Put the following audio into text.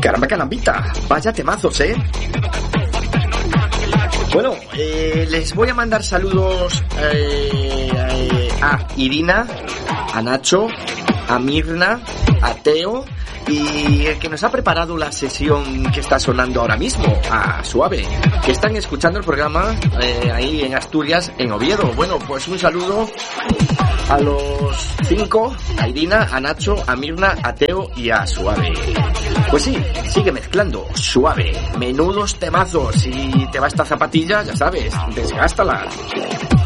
Caramba, carambita, vaya temazos, ¿eh? Bueno, les voy a mandar saludos a Irina, a Nacho, a Mirna, a Teo y el que nos ha preparado la sesión que está sonando ahora mismo, a Suave, que están escuchando el programa ahí en Asturias, en Oviedo. Bueno, pues un saludo a los 5, a Irina, a Nacho, a Mirna, a Teo y a Suave. Pues sí, sigue mezclando, Suave, menudos temazos. Si te va esta zapatilla, ya sabes, desgástala.